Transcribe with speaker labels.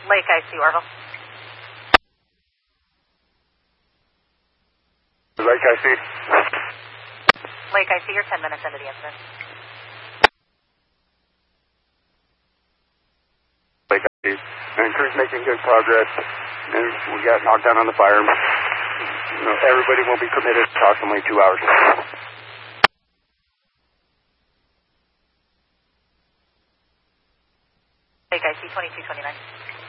Speaker 1: Lake IC, Orville.
Speaker 2: Lake IC.
Speaker 1: Lake IC, you're 10 minutes into the incident.
Speaker 2: Lake IC. And crew's making good progress. And we got knocked down on the fire. Everybody will be committed approximately 2 hours.
Speaker 1: Lake IC 2229.